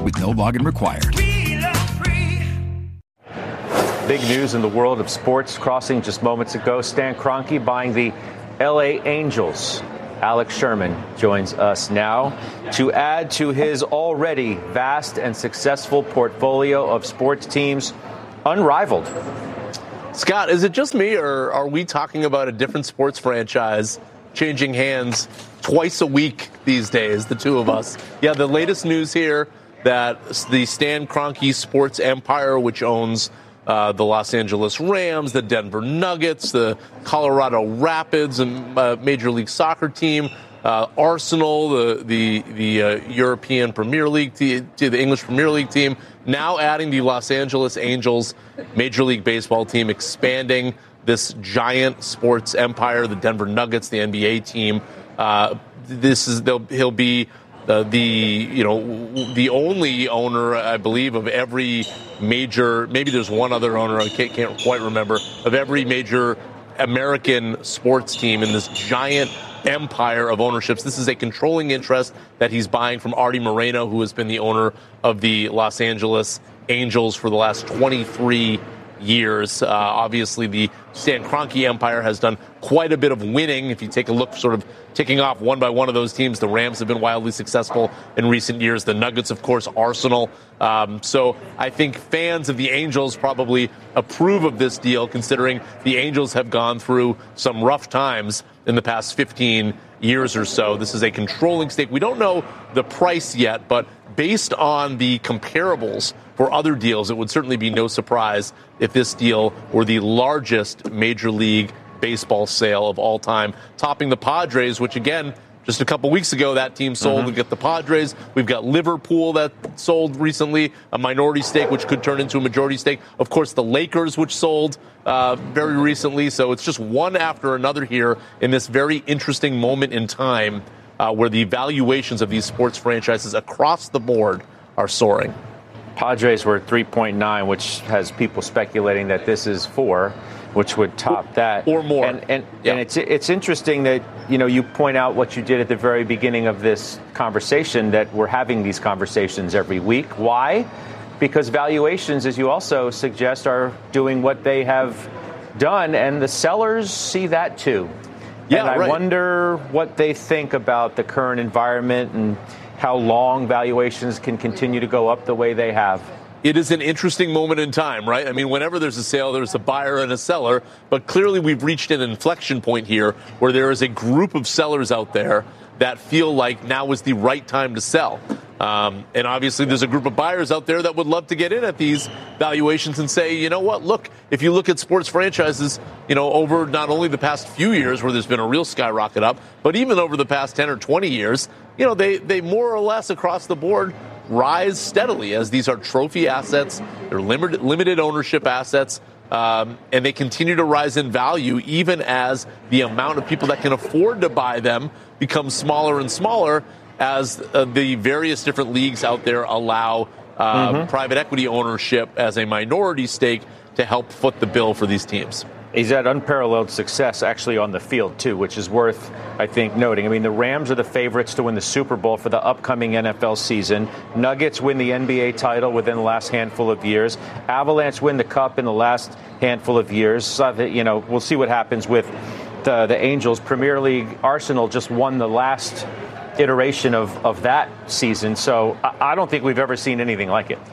with no login required. Big news in the world of sports crossing just moments ago. Stan Kroenke buying the LA Angels. Alex Sherman joins us now to add to his already vast and successful portfolio of sports teams, unrivaled. Scott, is it just me, or are we talking about a different sports franchise changing hands twice a week these days, the two of us? Yeah, the latest news here that the Stan Kroenke sports empire, which owns the Los Angeles Rams, the Denver Nuggets, the Colorado Rapids, and Major League Soccer team, Arsenal, the European Premier League, the English Premier League team, now adding the Los Angeles Angels Major League Baseball team, expanding this giant sports empire, the Denver Nuggets, the NBA team. He'll be the only owner, I believe, of every major, maybe there's one other owner, I can't quite remember, of every major American sports team in this giant empire of ownerships. This is a controlling interest that he's buying from Artie Moreno, who has been the owner of the Los Angeles Angels for the last 23 years. Obviously, the Stan Kroenke empire has done quite a bit of winning. If you take a look, sort of ticking off one by one of those teams, the Rams have been wildly successful in recent years. The Nuggets, of course, Arsenal. So I think fans of the Angels probably approve of this deal, considering the Angels have gone through some rough times in the past 15 years or so. This is a controlling stake. We don't know the price yet, but based on the comparables for other deals, it would certainly be no surprise if this deal were the largest Major League Baseball sale of all time, topping the Padres, which, again, just a couple weeks ago, that team sold to get the Padres. We've got Liverpool that sold recently, a minority stake, which could turn into a majority stake. Of course, the Lakers, which sold very recently. So it's just one after another here in this very interesting moment in time where the valuations of these sports franchises across the board are soaring. Padres were at 3.9, which has people speculating that this is 4, which would top that or more. And it's interesting that you point out what you did at the very beginning of this conversation, that we're having these conversations every week. Why? Because valuations, as you also suggest, are doing what they have done, and the sellers see that too. Yeah, and I wonder what they think about the current environment and how long valuations can continue to go up the way they have. It is an interesting moment in time, right? I mean, whenever there's a sale, there's a buyer and a seller. But clearly we've reached an inflection point here where there is a group of sellers out there that feel like now is the right time to sell. And obviously there's a group of buyers out there that would love to get in at these valuations and say, you know what, look, if you look at sports franchises, over not only the past few years where there's been a real skyrocket up, but even over the past 10 or 20 years, they more or less across the board rise steadily, as these are trophy assets, they're limited ownership assets, and they continue to rise in value even as the amount of people that can afford to buy them becomes smaller and smaller as the various different leagues out there allow private equity ownership as a minority stake to help foot the bill for these teams. He's had unparalleled success actually on the field, too, which is worth, I think, noting. I mean, the Rams are the favorites to win the Super Bowl for the upcoming NFL season. Nuggets win the NBA title within the last handful of years. Avalanche win the Cup in the last handful of years. So, we'll see what happens with the Angels. Premier League Arsenal just won the last iteration of that season. So I don't think we've ever seen anything like it.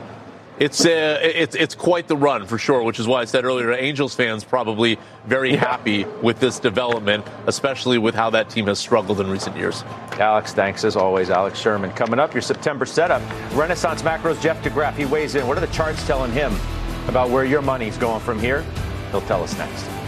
It's quite the run, for sure, which is why I said earlier, Angels fans probably very happy with this development, especially with how that team has struggled in recent years. Alex, thanks as always. Alex Sherman. Coming up, your September setup. Renaissance Macro's Jeff DeGraff, he weighs in. What are the charts telling him about where your money's going from here? He'll tell us next.